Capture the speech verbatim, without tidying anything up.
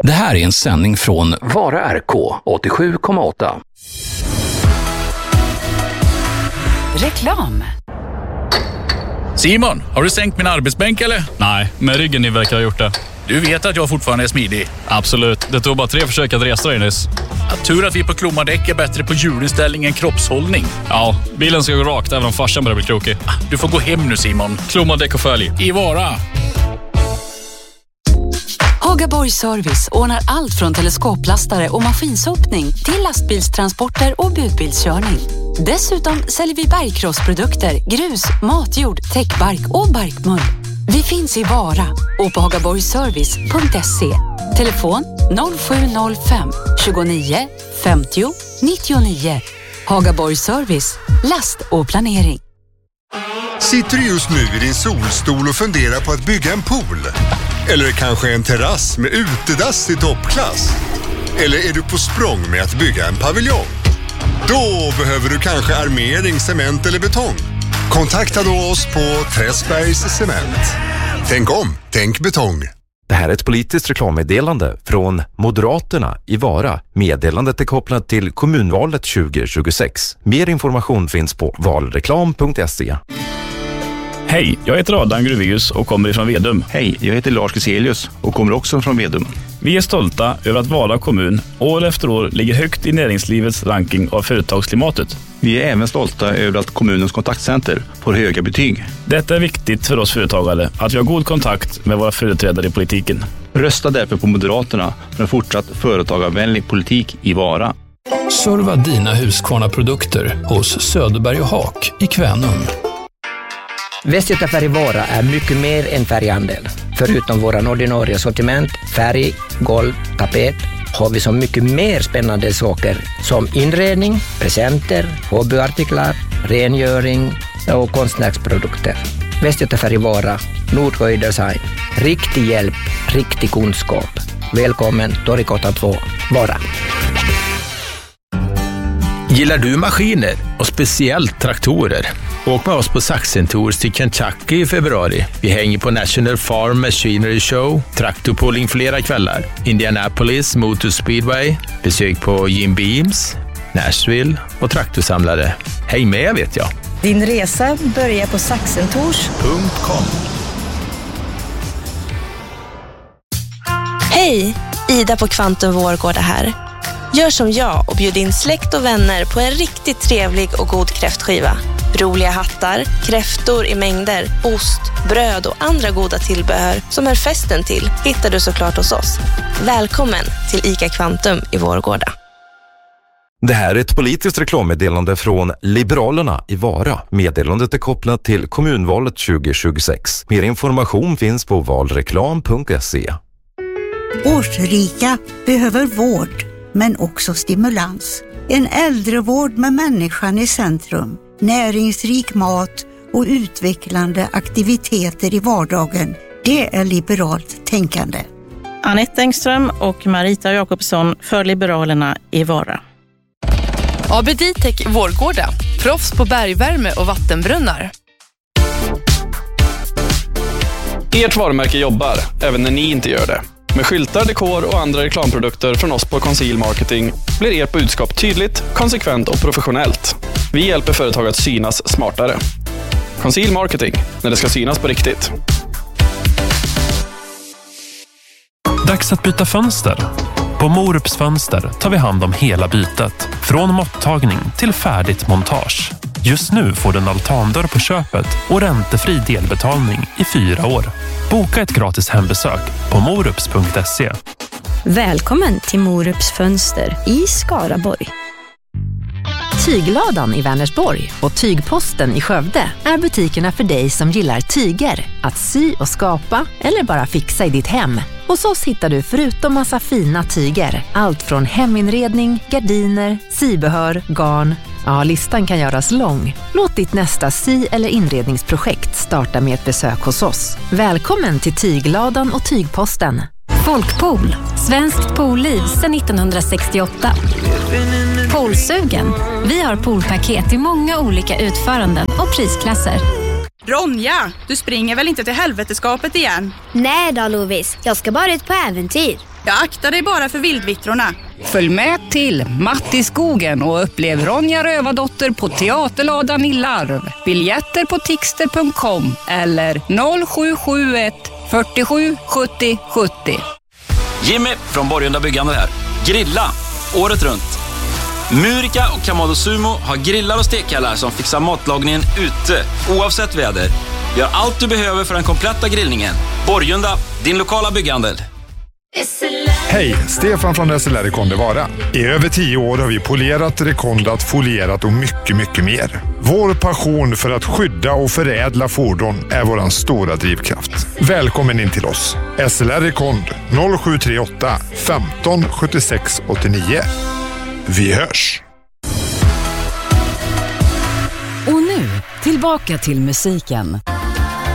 Det här är en sändning från Vara R K åttiosju komma åtta. Reklam. Simon, har du sänkt min arbetsbänk eller? Nej, men ryggen ni verkar ha gjort det. Du vet att jag fortfarande är smidig. Absolut, det tog bara tre försök att resa dig nyss. Att tur att vi på Klomadäck är bättre på hjulinställning än kroppshållning. Ja, bilen ska gå rakt även om farsan börjar bli krokig. Du får gå hem nu, Simon. Klomadäck och följ. I Vara. Hagaborg Service ordnar allt från teleskoplastare och maskinsopning till lastbilstransporter och budbilskörning. Dessutom säljer vi bergkrossprodukter, grus, matjord, täckbark och barkmull. Vi finns i Vara och på hagaborgservice punkt se. Telefon noll sju noll fem tjugonio femtio nittionio. Hagaborg Service, last och planering. Sitter du just nu i din solstol och funderar på att bygga en pool? Eller kanske en terrass med utedass i toppklass? Eller är du på språng med att bygga en paviljong? Då behöver du kanske armering, cement eller betong. Kontakta då oss på Träsbergs Cement. Tänk om, tänk betong. Det här är ett politiskt reklammeddelande från Moderaterna i Vara. Meddelandet är kopplat till kommunvalet tjugo tjugosex. Mer information finns på valreklam punkt se. Hej, jag heter Adam Gruvius och kommer från Vedum. Hej, jag heter Lars Geselius och kommer också från Vedum. Vi är stolta över att Vara kommun år efter år ligger högt i näringslivets ranking av företagsklimatet. Vi är även stolta över att kommunens kontaktcenter får höga betyg. Detta är viktigt för oss företagare, att vi har god kontakt med våra företrädare i politiken. Rösta därför på Moderaterna för en fortsatt företagarvänlig politik i Vara. Serva dina Husqvarna-produkter hos Söderberg och Haak i Kvänum. Västgöta Färg Vara är mycket mer än färghandel. Förutom våra ordinarie sortiment, färg, golv, tapet, har vi så mycket mer spännande saker som inredning, presenter, hobbyartiklar, rengöring och konstnärsprodukter. Västgöta Färg Vara, Nordsjö Design. Riktig hjälp, riktig kunskap. Välkommen Torgatan två, Vara. Gillar du maskiner och speciellt traktorer? Åk med oss på Saxen Tours till Kentucky i februari. Vi hänger på National Farm Machinery Show, traktorpolling flera kvällar, Indianapolis Motor Speedway, besök på Jim Beams, Nashville och traktorsamlare. Häng med vet jag. Din resa börjar på saxentours punkt com. Hej, Ida på Kvantum Vårgårda här. Gör som jag och bjud in släkt och vänner på en riktigt trevlig och god kräftskiva. Roliga hattar, kräftor i mängder, ost, bröd och andra goda tillbehör som är festen till hittar du såklart hos oss. Välkommen till ICA Kvantum i Vårgårda. Det här är ett politiskt reklammeddelande från Liberalerna i Vara. Meddelandet är kopplat till kommunvalet tjugo tjugosex. Mer information finns på valreklam punkt se. Årsrika behöver vård, men också stimulans. En äldrevård med människan i centrum. Näringsrik mat och utvecklande aktiviteter i vardagen. Det är liberalt tänkande. Anette Engström och Marita Jakobsson för Liberalerna i Vara. Abeditech Vårgårda. Proffs på bergvärme och vattenbrunnar. Ert varumärke jobbar, även när ni inte gör det. Med skyltar, dekor och andra reklamprodukter från oss på Conceal Marketing blir ert budskap tydligt, konsekvent och professionellt. Vi hjälper företag att synas smartare. Conceal Marketing, när det ska synas på riktigt. Dags att byta fönster. På Morups Fönster tar vi hand om hela bytet. Från måttagning till färdigt montage. Just nu får du en altandörr på köpet och räntefri delbetalning i fyra år. Boka ett gratis hembesök på morups punkt se. Välkommen till Morups Fönster i Skaraborg. Tygladan i Vänersborg och Tygposten i Skövde är butikerna för dig som gillar tyger, att sy och skapa eller bara fixa i ditt hem. Hos oss hittar du förutom massa fina tyger, allt från heminredning, gardiner, sybehör, garn. Ja, listan kan göras lång. Låt ditt nästa sy- eller inredningsprojekt starta med ett besök hos oss. Välkommen till Tygladan och Tygposten. Folkpool, svenskt poolliv sedan nittonhundrasextioåtta. Poolsugen. Vi har poolpaket i många olika utföranden och prisklasser. Ronja, du springer väl inte till helveteskapet igen? Nej då, Lovis. Jag ska bara ut på äventyr. Jag aktar dig bara för vildvittrorna. Följ med till Mattiskogen och upplev Ronja Rövardotter på Teaterladan i Larv. Biljetter på tixter punkt com eller noll sju sju ett fyrtiosju sjuttio sjuttio. Jimmy från Borgunda Byggande här. Grilla året runt. Murika och Kamado Sumo har grillar och stekhallar som fixar matlagningen ute oavsett väder. Vi har allt du behöver för den kompletta grillningen. Borgunda, din lokala bygghandel. Hej, Stefan från S L R Rekonde Vara. I över tio år har vi polerat, rekondat, folierat och mycket, mycket mer. Vår passion för att skydda och förädla fordon är våran stora drivkraft. Välkommen in till oss. S L R Rekond noll sju tre åtta femton sjuttiosex åttionio. Vi hörs! Och nu, tillbaka till musiken.